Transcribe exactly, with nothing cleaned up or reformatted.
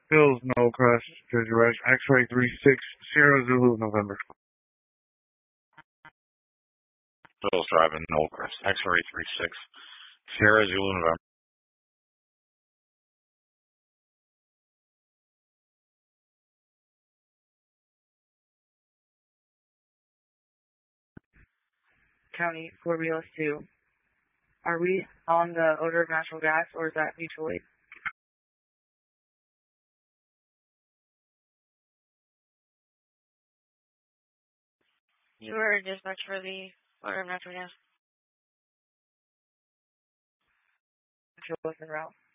Bills, no crash, Jersey Rush, X-ray three six Sierra Zulu, November. Bills driving, no crash, X-ray three six Sierra Zulu, November. County, four B L S two. Are we on the odor of natural gas, or is that mutual aid? You were dispatched for the odor of natural gas. Mutual aid en route.